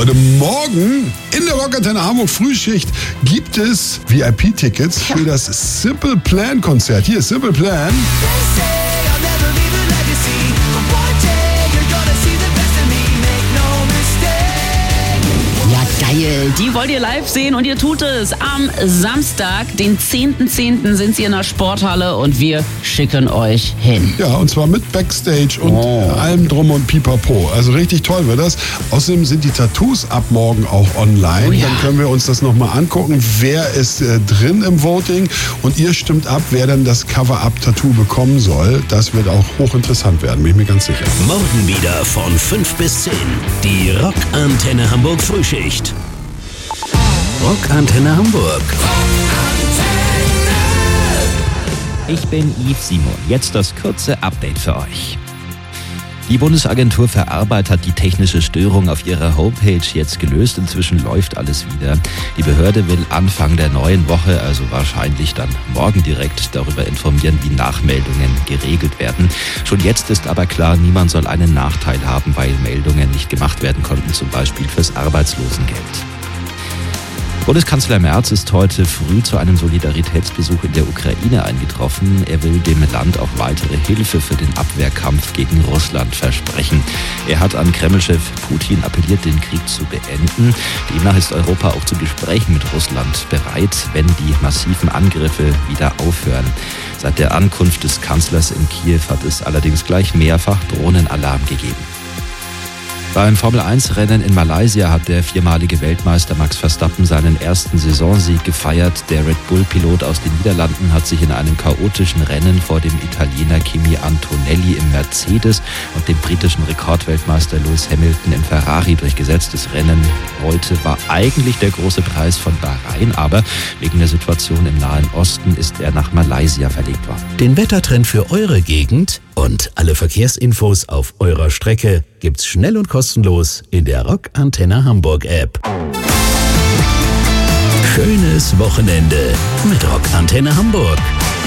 Leute, morgen in der Rockantenne Hamburg Frühschicht gibt es VIP-Tickets für das Simple Plan Konzert. Hier ist Simple Plan. Geil, die wollt ihr live sehen und ihr tut es. Am Samstag, den 10.10. sind sie in der Sporthalle und wir schicken euch hin. Ja, und zwar mit Backstage und allem drum und pipapo. Also richtig toll wird das. Außerdem sind die Tattoos ab morgen auch online. Oh ja. Dann können wir uns das nochmal angucken. Wer ist drin im Voting? Und ihr stimmt ab, wer denn das Cover-Up-Tattoo bekommen soll. Das wird auch hochinteressant werden, bin ich mir ganz sicher. Morgen wieder von 5 bis 10. Die Rockantenne Hamburg Frühschicht. Rockantenne Hamburg. Ich bin Yves Simon. Jetzt das kurze Update für euch. Die Bundesagentur für Arbeit hat die technische Störung auf ihrer Homepage jetzt gelöst. Inzwischen läuft alles wieder. Die Behörde will Anfang der neuen Woche, also wahrscheinlich dann morgen direkt, darüber informieren, wie Nachmeldungen geregelt werden. Schon jetzt ist aber klar, niemand soll einen Nachteil haben, weil Meldungen nicht gemacht werden konnten, zum Beispiel fürs Arbeitslosengeld. Bundeskanzler Merz ist heute früh zu einem Solidaritätsbesuch in der Ukraine eingetroffen. Er will dem Land auch weitere Hilfe für den Abwehrkampf gegen Russland versprechen. Er hat an Kreml-Chef Putin appelliert, den Krieg zu beenden. Demnach ist Europa auch zu Gesprächen mit Russland bereit, wenn die massiven Angriffe wieder aufhören. Seit der Ankunft des Kanzlers in Kiew hat es allerdings gleich mehrfach Drohnenalarm gegeben. Beim Formel-1-Rennen in Malaysia hat der viermalige Weltmeister Max Verstappen seinen ersten Saisonsieg gefeiert. Der Red Bull-Pilot aus den Niederlanden hat sich in einem chaotischen Rennen vor dem Italiener Kimi Antonelli im Mercedes und dem britischen Rekordweltmeister Lewis Hamilton im Ferrari durchgesetzt. Das Rennen heute war eigentlich der große Preis von Bahrain, aber wegen der Situation im Nahen Osten ist er nach Malaysia verlegt worden. Den Wettertrend für eure Gegend und alle Verkehrsinfos auf eurer Strecke gibt's schnell und kostenlos in der Rockantenne Hamburg App. Schönes Wochenende mit Rockantenne Hamburg.